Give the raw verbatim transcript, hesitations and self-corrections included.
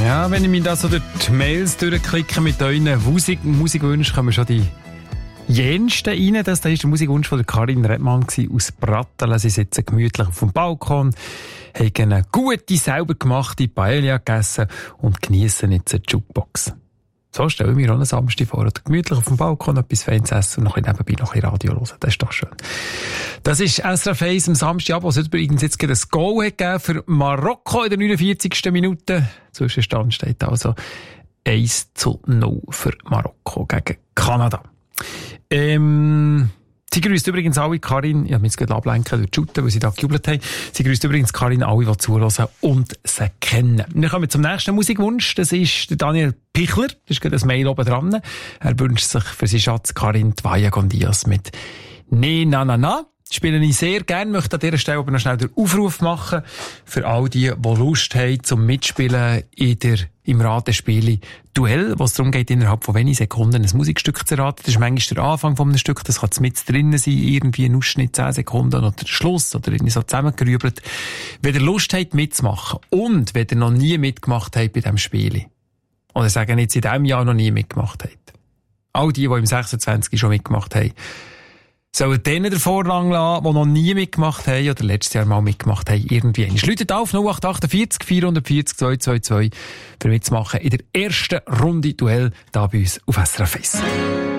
Ja, wenn ich mich da so durch die Mails durchklicke mit euren Musik, Musikwünschen, kommen schon die jensten rein. Das war der Musikwunsch von der Karin Redmann aus Brattelen. Sie sitzen gemütlich auf dem Balkon, haben eine gute, selber gemachte Paella gegessen und geniessen jetzt eine Jukebox. So stelle ich mir auch einen Samstag vor. Oder gemütlich auf dem Balkon etwas Feines essen und noch ein nebenbei noch ein Radio hören. Das ist doch schön. Das ist S R F eins am Samstag, wo es übrigens jetzt ein Goal hat gegeben für Marokko in der neunundvierzigsten Minute. Zwischenstand steht also eins zu null für Marokko gegen Kanada. Ähm... Sie grüßt übrigens alle Karin, ich habe mich jetzt gerade ablenken durch die Shooter, weil sie da gejubelt haben. Sie grüßt übrigens Karin alle, die zuhören und sie kennen. Wir kommen zum nächsten Musikwunsch. Das ist der Daniel Pichler. Das ist gerade ein Mail oben dran. Er wünscht sich für seinen Schatz Karin Tvaya Gondias mit Ne Na Na Na. Spiele ich sehr gerne, möchte an dieser Stelle aber noch schnell den Aufruf machen für all die, die Lust haben zum Mitspielen in der, im Ratespiel Duell, wo es darum geht, innerhalb von wenigen Sekunden ein Musikstück zu raten. Das ist manchmal der Anfang von einem Stück, das kann mit drinnen sein, irgendwie ein Ausschnitt, zehn Sekunden oder der Schluss oder irgendwie so zusammengerübelt. Wenn ihr Lust habt mitzumachen und wenn ihr noch nie mitgemacht habt bei diesem Spiel, oder sagen jetzt in diesem Jahr noch nie mitgemacht habt, all die, die im sechsundzwanzig schon mitgemacht haben, sollen denen den Vorrang lassen, die noch nie mitgemacht haben oder letztes Jahr mal mitgemacht haben, irgendwie. Läutet auf null acht acht vier vier vier zwei zwei zwei für mitzumachen in der ersten Runde Duell da bei uns auf S R F eins.